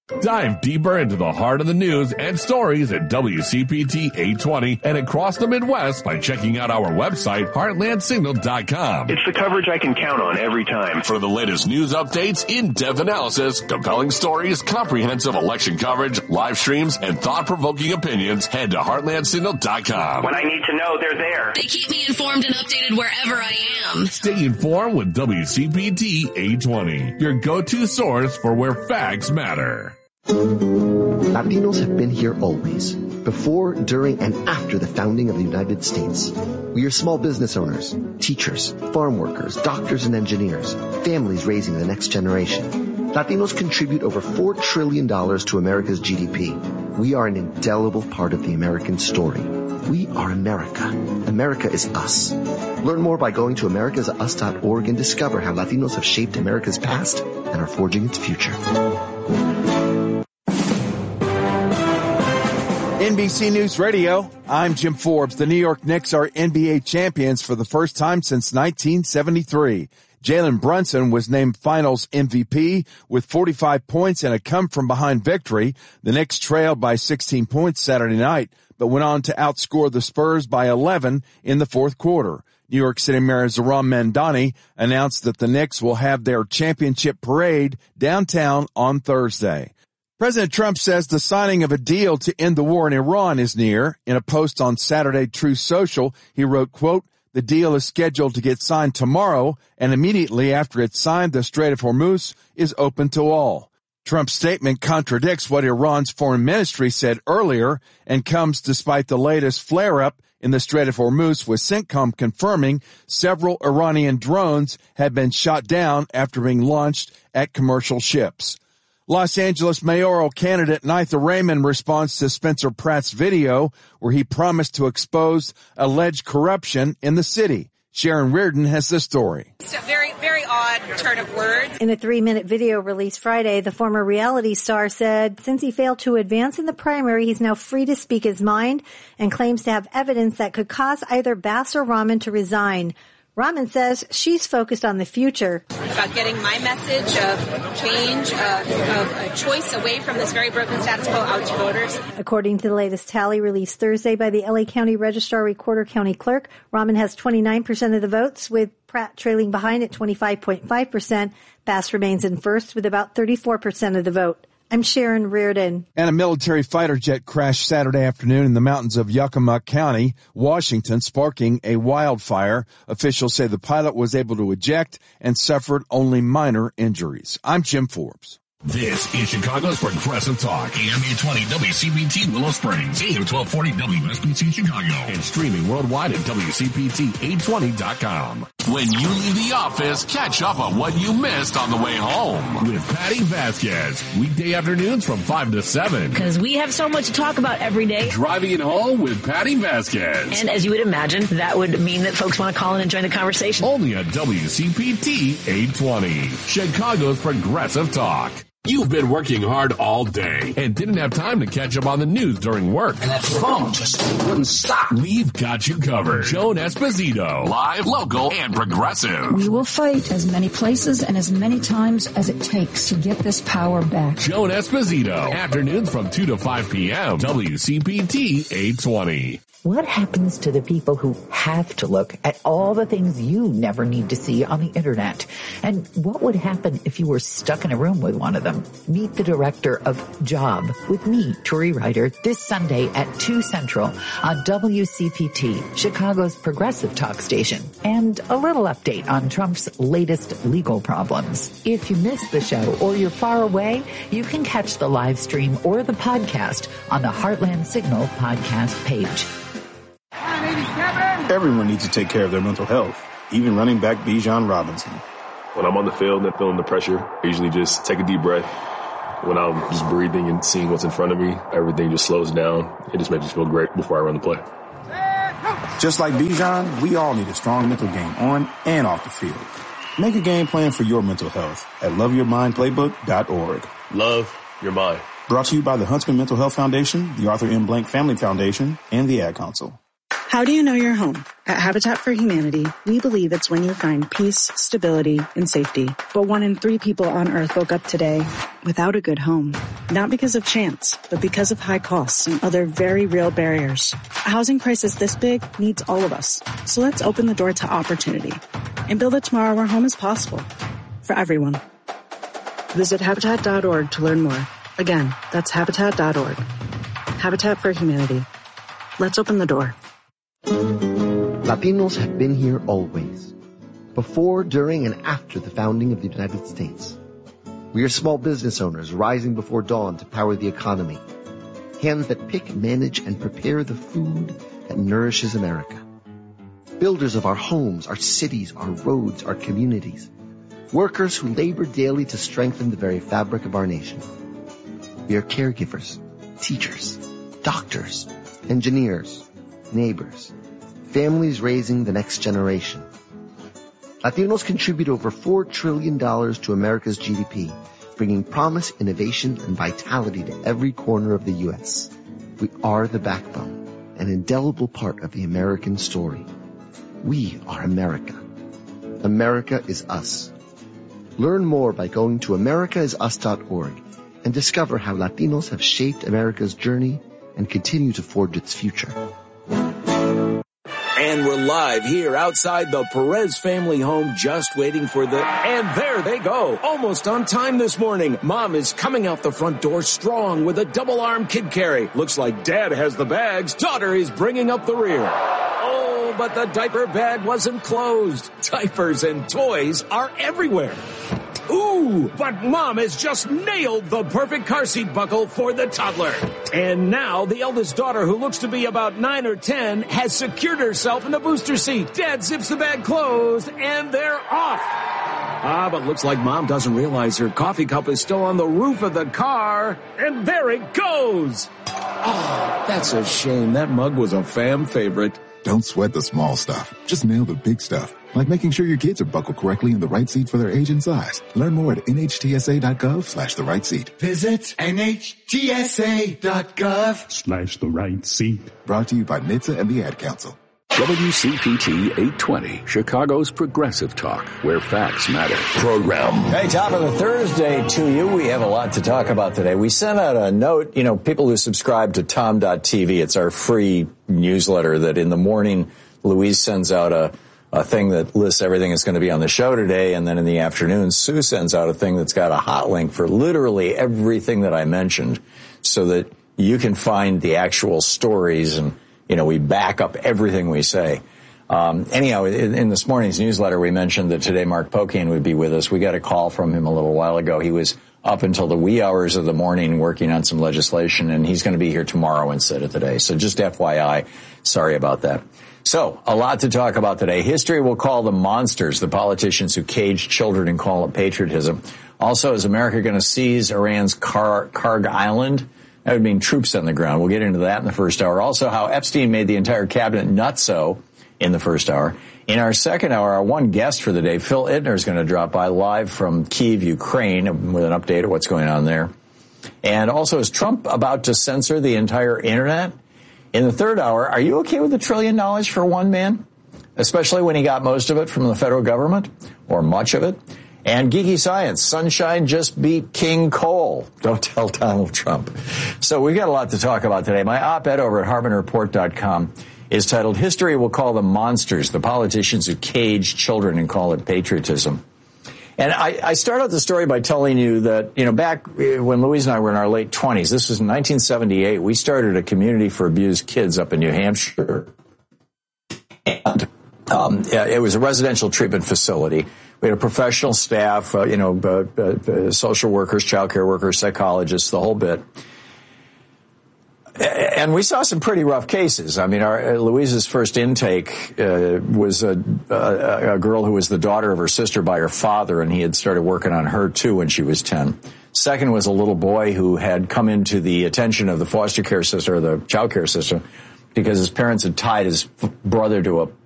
Dive deeper into the heart of the news and stories at WCPT 820 and across the Midwest by checking out our website, heartlandsignal.com. It's the coverage I can count on every time. For the latest news updates, in-depth analysis, compelling stories, comprehensive election coverage, live streams, and thought-provoking opinions, head to heartlandsignal.com. When I need to know, they're there. They keep me informed and updated wherever I am. Stay informed with WCPT 820, your go-to source for where facts matter. Latinos have been here always, before, during, and after the founding of the United States. We are small business owners, teachers, farm workers, doctors and engineers, families raising the next generation. Latinos contribute over $4 trillion to America's GDP. We are an indelible part of the American story. We are America. America is us. Learn more by going to americasus.org and discover how Latinos have shaped America's past and are forging its future. NBC News Radio, I'm Jim Forbes. The New York Knicks are NBA champions for the first time since 1973. Jalen Brunson was named Finals MVP with 45 points and a come-from-behind victory. The Knicks trailed by 16 points Saturday night, but went on to outscore the Spurs by 11 in the fourth quarter. New York City Mayor Zohran Mamdani announced that the Knicks will have their championship parade downtown on Thursday. President Trump says the signing of a deal to end the war in Iran is near. In a post on Saturday Truth Social, he wrote, quote, "The deal is scheduled to get signed tomorrow, and immediately after it's signed, the Strait of Hormuz is open to all." Trump's statement contradicts what Iran's foreign ministry said earlier and comes despite the latest flare-up in the Strait of Hormuz, with CENTCOM confirming several Iranian drones had been shot down after being launched at commercial ships. Los Angeles mayoral candidate Neitha Raymond responds to Spencer Pratt's video where he promised to expose alleged corruption in the city. Sharon Reardon has the story. It's a very, very odd turn of words. In a 3-minute video released Friday, the former reality star said since he failed to advance in the primary, he's now free to speak his mind and claims to have evidence that could cause either Bass or Rahman to resign. Rahman says she's focused on the future. About getting my message of change, of a choice away from this very broken status quo out to voters. According to the latest tally released Thursday by the LA County Registrar Recorder County Clerk, Rahman has 29% of the votes, with Pratt trailing behind at 25.5%. Bass remains in first with about 34% of the vote. I'm Sharon Reardon. And a military fighter jet crashed Saturday afternoon in the mountains of Yakima County, Washington, sparking a wildfire. Officials say the pilot was able to eject and suffered only minor injuries. I'm Jim Forbes. This is Chicago's Progressive Talk. AM 820 WCPT Willow Springs, AM 1240 WSBC Chicago, and streaming worldwide at WCPT820.com. When you leave the office, catch up on what you missed on the way home with Patty Vasquez. Weekday afternoons from 5 to 7. Because we have so much to talk about every day. Driving it home with Patty Vasquez. And as you would imagine, that would mean that folks want to call in and join the conversation. Only on WCPT 820, Chicago's Progressive Talk. You've been working hard all day and didn't have time to catch up on the news during work. And that phone just wouldn't stop. We've got you covered. Joan Esposito, live, local, and progressive. We will fight as many places and as many times as it takes to get this power back. Joan Esposito, afternoons from 2 to 5 p.m. WCPT 820. What happens to the people who have to look at all the things you never need to see on the internet? And what would happen if you were stuck in a room with one of them? Meet the director of Job with me, Turi Ryder, this Sunday at 2 Central on WCPT, Chicago's progressive talk station. And a little update on Trump's latest legal problems. If you missed the show or you're far away, you can catch the live stream or the podcast on the Heartland Signal podcast page. Everyone needs to take care of their mental health, even running back Bijan Robinson. When I'm on the field and feeling the pressure, I usually just take a deep breath. When I'm just breathing and seeing what's in front of me, everything just slows down. It just makes me feel great before I run the play. Just like Bijan, we all need a strong mental game on and off the field. Make a game plan for your mental health at loveyourmindplaybook.org. Love your mind. Brought to you by the Huntsman Mental Health Foundation, the Arthur M. Blank Family Foundation, and the Ad Council. How do you know you're home? At Habitat for Humanity, we believe it's when you find peace, stability, and safety. But 1 in 3 people on Earth woke up today without a good home. Not because of chance, but because of high costs and other very real barriers. A housing crisis this big needs all of us. So let's open the door to opportunity and build a tomorrow where home is possible for everyone. Visit Habitat.org to learn more. Again, that's Habitat.org. Habitat for Humanity. Let's open the door. Latinos have been here always. Before, during, and after the founding of the United States. We are small business owners rising before dawn to power the economy. Hands that pick, manage, and prepare the food that nourishes America. Builders of our homes, our cities, our roads, our communities. Workers who labor daily to strengthen the very fabric of our nation. We are caregivers, teachers, doctors, engineers, neighbors, families raising the next generation. Latinos contribute over $4 trillion to America's GDP, bringing promise, innovation, and vitality to every corner of the U.S. We are the backbone, an indelible part of the American story. We are America. America is us. Learn more by going to americaisus.org and discover how Latinos have shaped America's journey and continue to forge its future. And we're live here outside the Perez family home, just waiting for and there they go. Almost on time this morning. Mom is coming out the front door strong with a double-arm kid carry. Looks like Dad has the bags. Daughter is bringing up the rear. Oh, but the diaper bag wasn't closed. Diapers and toys are everywhere. Ooh, but Mom has just nailed the perfect car seat buckle for the toddler. And now the eldest daughter, who looks to be about 9 or 10, has secured herself in the booster seat. Dad zips the bag closed, and they're off. But looks like Mom doesn't realize her coffee cup is still on the roof of the car. And there it goes. Oh, that's a shame. That mug was a fam favorite. Don't sweat the small stuff. Just nail the big stuff. Like making sure your kids are buckled correctly in the right seat for their age and size. Learn more at nhtsa.gov/the right seat. Visit nhtsa.gov/the right seat. Brought to you by NHTSA and the Ad Council. WCPT 820, Chicago's Progressive Talk, where facts matter. Program. Hey, top of the Thursday to you. We have a lot to talk about today. We sent out a note, people who subscribe to tom.tv. It's our free newsletter that in the morning, Louise sends out a thing that lists everything that's going to be on the show today. And then in the afternoon, Sue sends out a thing that's got a hot link for literally everything that I mentioned so that you can find the actual stories and, we back up everything we say. Anyhow, in this morning's newsletter, we mentioned that today Mark Pocan would be with us. We got a call from him a little while ago. He was up until the wee hours of the morning working on some legislation, and he's going to be here tomorrow instead of today. So just FYI, sorry about that. So, a lot to talk about today. History will call them monsters, the politicians who cage children and call it patriotism. Also, is America going to seize Iran's Karg Island? That would mean troops on the ground. We'll get into that in the first hour. Also, how Epstein made the entire cabinet nutso in the first hour. In our second hour, our one guest for the day, Phil Ittner, is going to drop by live from Kyiv, Ukraine, with an update of what's going on there. And also, is Trump about to censor the entire internet? In the third hour, are you okay with $1 trillion for one man? Especially when he got most of it from the federal government, or much of it. And geeky science, sunshine just beat King Coal. Don't tell Donald Trump. So we've got a lot to talk about today. My op-ed over at HartmanReport.com is titled, History Will Call Them Monsters, the Politicians Who Cage Children and Call It Patriotism. And I start out the story by telling you that, back when Louise and I were in our late 20s, this was in 1978, we started a community for abused kids up in New Hampshire. And it was a residential treatment facility. We had a professional staff, social workers, child care workers, psychologists, the whole bit. And we saw some pretty rough cases. I mean, Louise's first intake was a girl who was the daughter of her sister by her father, and he had started working on her, too, when she was 10. Second was a little boy who had come into the attention of the foster care system or the child care system because his parents had tied his brother to